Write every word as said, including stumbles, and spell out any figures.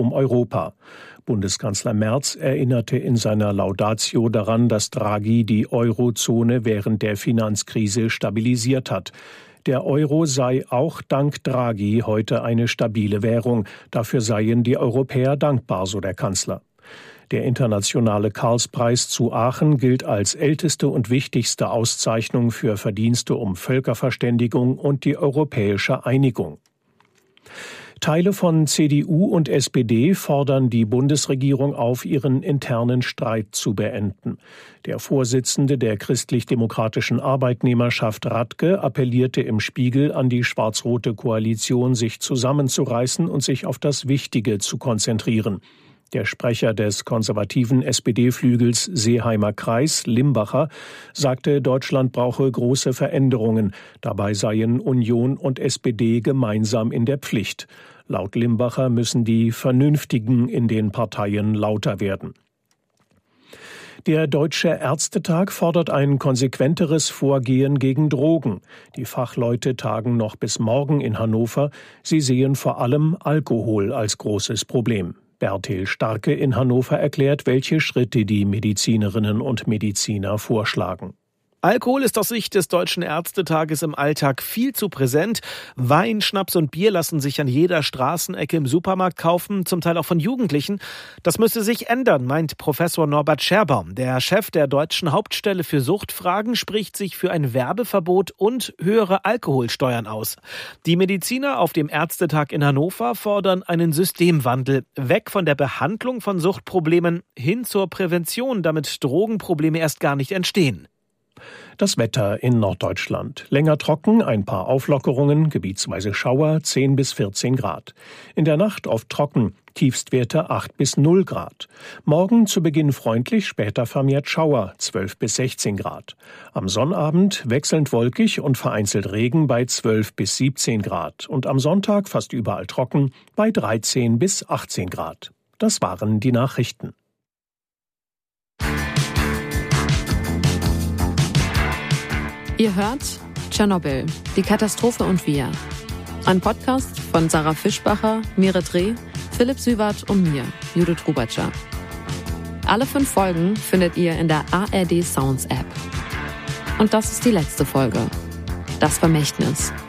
um Europa. Bundeskanzler Merz erinnerte in seiner Laudatio daran, dass Draghi die Eurozone während der Finanzkrise stabilisiert hat. Der Euro sei auch dank Draghi heute eine stabile Währung. Dafür seien die Europäer dankbar, so der Kanzler. Der internationale Karlspreis zu Aachen gilt als älteste und wichtigste Auszeichnung für Verdienste um Völkerverständigung und die europäische Einigung. Teile von C D U und S P D fordern die Bundesregierung auf, ihren internen Streit zu beenden. Der Vorsitzende der christlich-demokratischen Arbeitnehmerschaft Radke appellierte im Spiegel an die schwarz-rote Koalition, sich zusammenzureißen und sich auf das Wichtige zu konzentrieren. Der Sprecher des konservativen S P D-Flügels Seeheimer Kreis, Limbacher, sagte, Deutschland brauche große Veränderungen. Dabei seien Union und S P D gemeinsam in der Pflicht. Laut Limbacher müssen die Vernünftigen in den Parteien lauter werden. Der Deutsche Ärztetag fordert ein konsequenteres Vorgehen gegen Drogen. Die Fachleute tagen noch bis morgen in Hannover. Sie sehen vor allem Alkohol als großes Problem. Bertil Starke in Hannover erklärt, welche Schritte die Medizinerinnen und Mediziner vorschlagen. Alkohol ist aus Sicht des Deutschen Ärztetages im Alltag viel zu präsent. Wein, Schnaps und Bier lassen sich an jeder Straßenecke im Supermarkt kaufen, zum Teil auch von Jugendlichen. Das müsse sich ändern, meint Professor Norbert Scherbaum. Der Chef der Deutschen Hauptstelle für Suchtfragen spricht sich für ein Werbeverbot und höhere Alkoholsteuern aus. Die Mediziner auf dem Ärztetag in Hannover fordern einen Systemwandel. Weg von der Behandlung von Suchtproblemen hin zur Prävention, damit Drogenprobleme erst gar nicht entstehen. Das Wetter in Norddeutschland. Länger trocken, ein paar Auflockerungen, gebietsweise Schauer, zehn bis vierzehn Grad. In der Nacht oft trocken, Tiefstwerte acht bis null Grad. Morgen zu Beginn freundlich, später vermehrt Schauer, zwölf bis sechzehn Grad. Am Sonnabend wechselnd wolkig und vereinzelt Regen bei zwölf bis siebzehn Grad. Und am Sonntag fast überall trocken bei dreizehn bis achtzehn Grad. Das waren die Nachrichten. Ihr hört Tschernobyl, die Katastrophe und wir. Ein Podcast von Sarah Fischbacher, Meret Reh, Philipp Süwart und mir, Judith Rubatscher. Alle fünf Folgen findet ihr in der A R D Sounds App. Und das ist die letzte Folge. Das Vermächtnis.